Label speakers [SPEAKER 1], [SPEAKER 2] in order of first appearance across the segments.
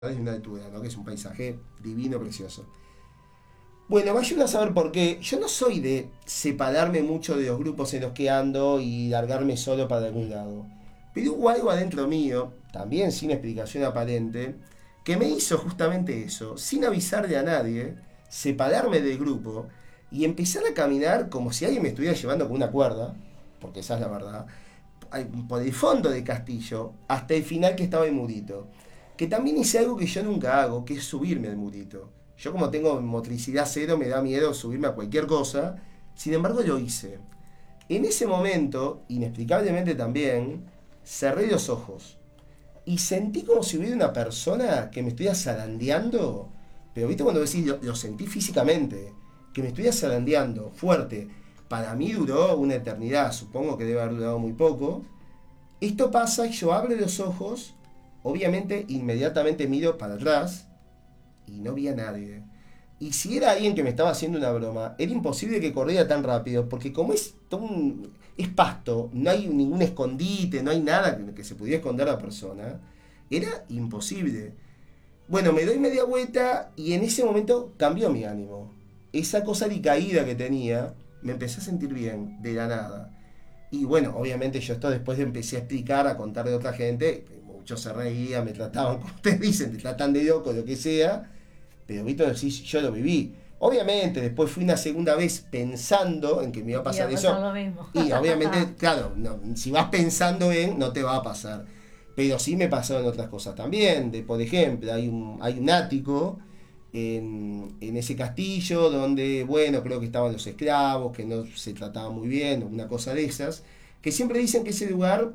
[SPEAKER 1] de una altura, ¿no? Que es un paisaje divino, precioso. Bueno, me ayuda a saber por qué. Yo no soy de separarme mucho de los grupos en los que ando y largarme solo para algún lado. Pero hubo algo adentro mío, también sin explicación aparente, que me hizo justamente eso, sin avisarle a nadie, separarme del grupo y empezar a caminar como si alguien me estuviera llevando con una cuerda, porque esa es la verdad, por el fondo del castillo hasta el final que estaba el murito. Que también hice algo que yo nunca hago, que es subirme al murito. Yo como tengo motricidad cero, me da miedo subirme a cualquier cosa. Sin embargo, lo hice. En ese momento, inexplicablemente también, cerré los ojos. Y sentí como si hubiera una persona que me estuviera zarandeando. Pero viste cuando decís, lo sentí físicamente. Que me estuviera zarandeando fuerte. Para mí duró una eternidad. Supongo que debe haber durado muy poco. Esto pasa y yo abro los ojos. Obviamente, inmediatamente miro para atrás y no vi a nadie. Y si era alguien que me estaba haciendo una broma, era imposible que corriera tan rápido, porque como es pasto, no hay ningún escondite, no hay nada que se pudiera esconder a la persona, era imposible. Bueno, me doy media vuelta y en ese momento cambió mi ánimo. Esa cosa de caída que tenía, me empecé a sentir bien, de la nada. Y bueno, obviamente yo esto después empecé a explicar, a contarle a otra gente, muchos se reían, me trataban, como ustedes dicen, te tratan de loco, lo que sea, pero Víctor, sí, yo lo viví. Obviamente, después fui una segunda vez pensando en que me iba a
[SPEAKER 2] Y va
[SPEAKER 1] pasar
[SPEAKER 2] a pasar
[SPEAKER 1] eso.
[SPEAKER 2] lo mismo.
[SPEAKER 1] Y obviamente, claro, no, si vas pensando en, no te va a pasar. Pero sí me pasaron otras cosas también. De, por ejemplo, hay un ático en ese castillo donde, bueno, creo que estaban los esclavos, que no se trataba muy bien, una cosa de esas. Que siempre dicen que ese lugar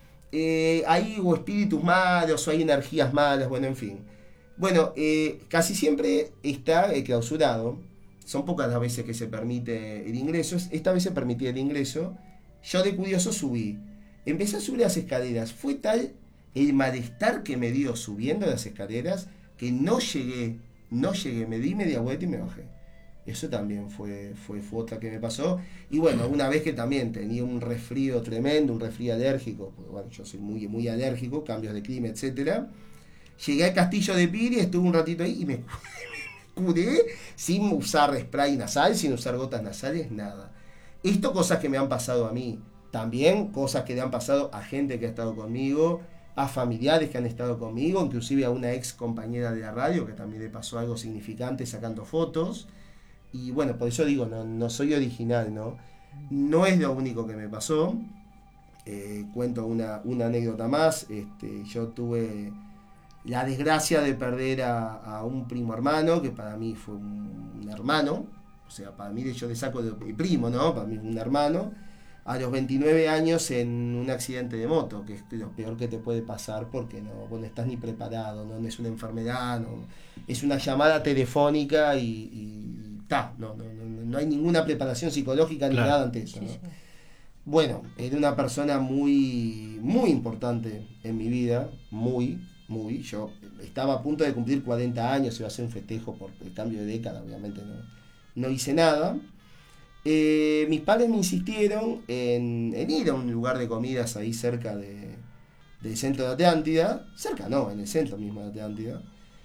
[SPEAKER 1] hay o espíritus malos o hay energías malas, bueno, en fin. Bueno, casi siempre está clausurado. Son pocas las veces que se permite el ingreso. Esta vez se permitía el ingreso. Yo de curioso subí. Empecé a subir las escaleras. Fue tal el malestar que me dio subiendo las escaleras que no llegué, me di media vuelta y me bajé. Eso también fue otra que me pasó. Y bueno, una vez que también tenía un resfrío tremendo, un resfrío alérgico, porque bueno, yo soy muy, muy alérgico, cambios de clima, etcétera. Llegué al castillo de Piri, estuve un ratito ahí y me curé sin usar spray nasal, sin usar gotas nasales, nada. Esto cosas que me han pasado a mí. También cosas que le han pasado a gente que ha estado conmigo, a familiares que han estado conmigo, inclusive a una ex compañera de la radio que también le pasó algo significante sacando fotos. Y bueno, por eso digo, no soy original, ¿no? No es lo único que me pasó. Cuento una anécdota más. Yo tuve la desgracia de perder a un primo hermano, que para mí fue un hermano, o sea, para mí yo le saco de primo, ¿no? Para mí es un hermano, a los 29 años en un accidente de moto, que es lo peor que te puede pasar porque vos no estás ni preparado, no es una enfermedad, no, es una llamada telefónica y no hay ninguna preparación psicológica ni
[SPEAKER 3] Claro.
[SPEAKER 1] nada ante eso,
[SPEAKER 2] Sí,
[SPEAKER 1] ¿no?
[SPEAKER 2] sí.
[SPEAKER 1] Bueno, era una persona muy, muy importante en mi vida, muy. Yo estaba a punto de cumplir 40 años, iba a hacer un festejo por el cambio de década, obviamente no hice nada. Mis padres me insistieron en ir a un lugar de comidas ahí cerca del centro de Atlántida, cerca no, en el centro mismo de Atlántida.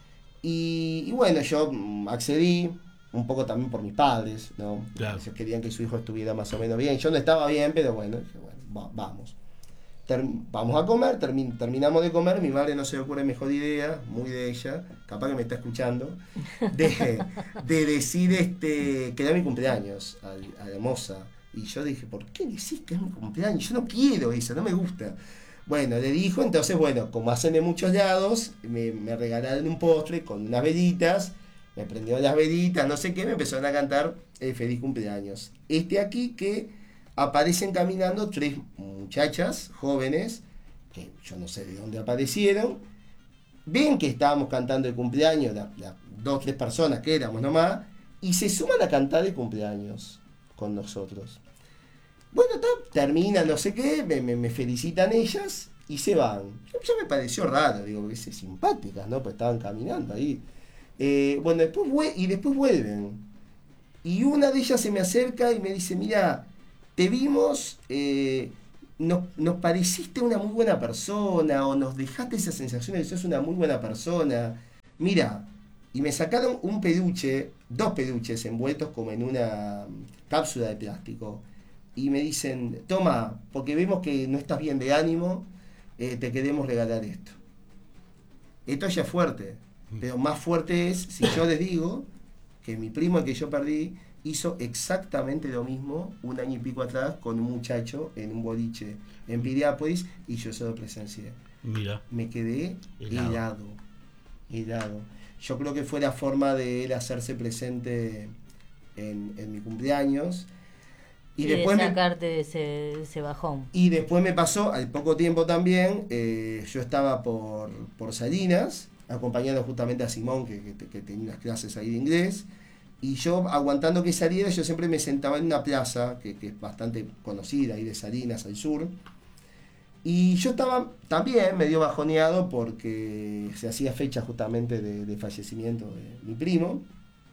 [SPEAKER 1] Y bueno, yo accedí, un poco también por mis padres, ¿no?
[SPEAKER 3] Claro.
[SPEAKER 1] Ellos querían que su hijo estuviera más o menos bien. Yo no estaba bien, pero bueno, dije, bueno, vamos. Vamos a comer, terminamos de comer, mi madre no se le ocurre mejor idea, muy de ella, capaz que me está escuchando, de decir que era mi cumpleaños a la moza. Y yo dije, ¿por qué decís que es mi cumpleaños? Yo no quiero eso, no me gusta. Bueno, le dijo, entonces, bueno, como hacen de muchos lados, me regalaron un postre con unas velitas, me prendieron las velitas, no sé qué, me empezaron a cantar feliz cumpleaños. Aquí que aparecen caminando tres muchachas jóvenes, que yo no sé de dónde aparecieron, ven que estábamos cantando el cumpleaños, las dos, tres personas que éramos nomás, y se suman a cantar el cumpleaños con nosotros. Bueno, termina no sé qué, me felicitan ellas y se van. Ya me pareció raro, digo, que simpáticas, ¿no? Pues estaban caminando ahí. Bueno, después vuelven. Y una de ellas se me acerca y me dice, mira, te vimos, nos pareciste una muy buena persona, o nos dejaste esa sensación de que sos una muy buena persona. mira, y me sacaron un peluche, 2 peluches envueltos como en una cápsula de plástico. Y me dicen, toma, porque vemos que no estás bien de ánimo, te queremos regalar esto. Esto ya es fuerte, pero más fuerte es si yo les digo que mi primo, el que yo perdí, hizo exactamente lo mismo un año y pico atrás con un muchacho en un boliche en Piriápolis y yo solo presencié.
[SPEAKER 2] Mira.
[SPEAKER 1] Me quedé helado. Yo creo que fue la forma de él hacerse presente en mi cumpleaños.
[SPEAKER 3] Y después de sacarte de ese bajón.
[SPEAKER 1] Y después me pasó, al poco tiempo también, yo estaba por Salinas, acompañando justamente a Simón, que tenía unas clases ahí de inglés, y yo aguantando que saliera, yo siempre me sentaba en una plaza, que es bastante conocida, ahí de Salinas al sur, y yo estaba también medio bajoneado porque se hacía fecha justamente de fallecimiento de mi primo,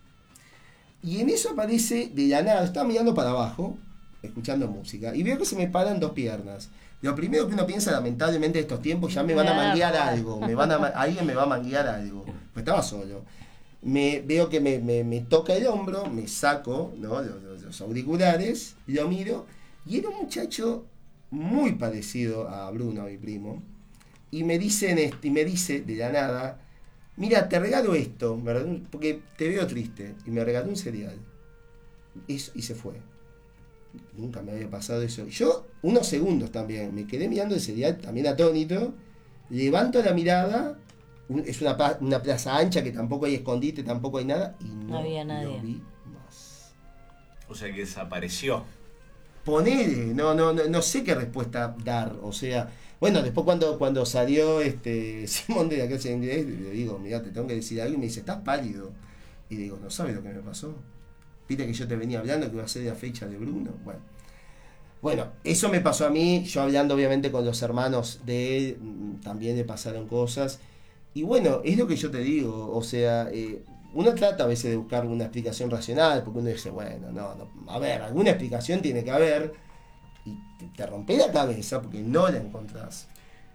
[SPEAKER 1] y en eso aparece de la nada, estaba mirando para abajo, escuchando música, y veo que se me paran 2 piernas. Lo primero que uno piensa, lamentablemente, estos tiempos, ya me van a manguear algo, alguien me va a manguear algo, pues estaba solo. Veo que me toca el hombro, me saco, ¿no?, los auriculares, lo miro, y era un muchacho muy parecido a Bruno, mi primo, y me dice de la nada, mira, te regalo esto, ¿verdad?, porque te veo triste, y me regaló un cereal, y se fue. Nunca me había pasado eso. Yo, unos segundos también, me quedé mirando el cereal, también atónito, levanto la mirada, es una plaza ancha que tampoco hay escondite, tampoco hay nada, y no
[SPEAKER 3] había nadie.
[SPEAKER 1] Lo vi más.
[SPEAKER 4] O sea que desapareció.
[SPEAKER 1] Ponele, no sé qué respuesta dar, o sea, bueno, después cuando salió Simón de la clase de inglés, le digo, mira, te tengo que decir algo, y me dice, estás pálido, y digo, no sabes lo que me pasó. Viste que yo te venía hablando que iba a ser la fecha de Bruno. Bueno, eso me pasó a mí, yo hablando obviamente con los hermanos de él, también le pasaron cosas. Y bueno, es lo que yo te digo, o sea, uno trata a veces de buscar una explicación racional, porque uno dice, bueno, no, a ver, alguna explicación tiene que haber, y te rompe la cabeza porque no la encontrás.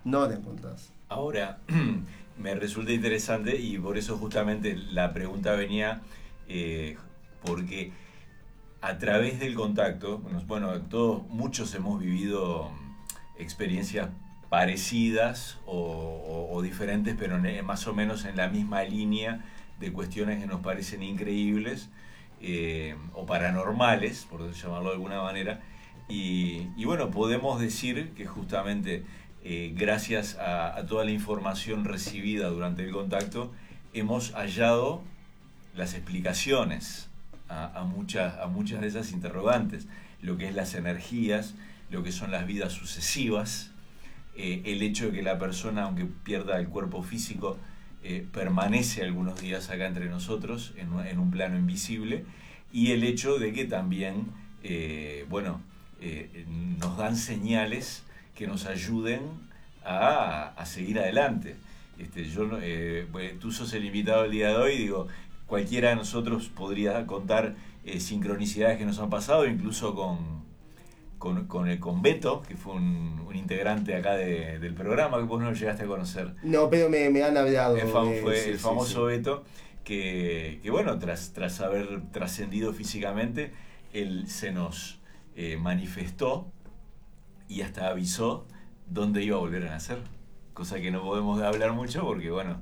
[SPEAKER 4] Ahora, me resulta interesante y por eso justamente la pregunta venía... porque a través del contacto, bueno, muchos hemos vivido experiencias parecidas o diferentes, pero más o menos en la misma línea de cuestiones que nos parecen increíbles o paranormales, por llamarlo de alguna manera, y bueno, podemos decir que justamente gracias a toda la información recibida durante el contacto, hemos hallado las explicaciones a muchas de esas interrogantes, lo que es las energías, lo que son las vidas sucesivas, el hecho de que la persona, aunque pierda el cuerpo físico, permanece algunos días acá entre nosotros en un plano invisible, y el hecho de que también nos dan señales que nos ayuden a seguir adelante. Tú sos el invitado del día de hoy, digo, cualquiera de nosotros podría contar sincronicidades que nos han pasado, incluso con Beto, que fue un integrante acá del programa, que vos no lo llegaste a conocer.
[SPEAKER 1] No, pero me han hablado.
[SPEAKER 4] El famoso Beto, que bueno, tras haber trascendido físicamente, él se nos manifestó y hasta avisó dónde iba a volver a nacer. Cosa que no podemos hablar mucho porque, bueno,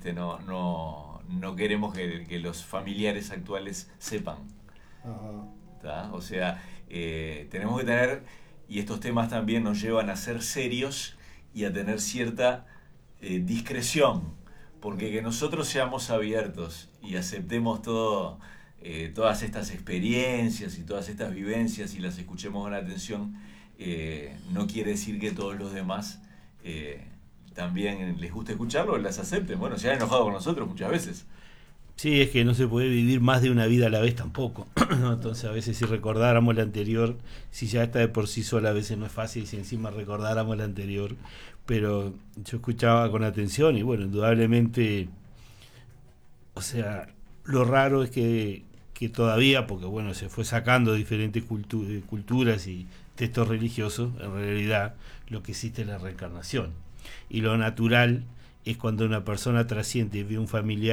[SPEAKER 4] no queremos que los familiares actuales sepan. ¿Tá? O sea, tenemos que tener, y estos temas también nos llevan a ser serios y a tener cierta discreción, porque que nosotros seamos abiertos y aceptemos todas estas experiencias y todas estas vivencias y las escuchemos con atención, no quiere decir que todos los demás también les gusta escucharlo, las acepten. Bueno, se han enojado con nosotros muchas veces.
[SPEAKER 2] Sí, es que no se puede vivir más de una vida a la vez tampoco. Entonces a veces si recordáramos la anterior, si ya está de por sí sola, a veces no es fácil, si encima recordáramos la anterior. Pero yo escuchaba con atención y bueno, indudablemente, o sea, lo raro es que todavía, porque bueno, se fue sacando diferentes culturas y textos religiosos, en realidad lo que existe es la reencarnación. Y lo natural es cuando una persona trasciende y ve un familiar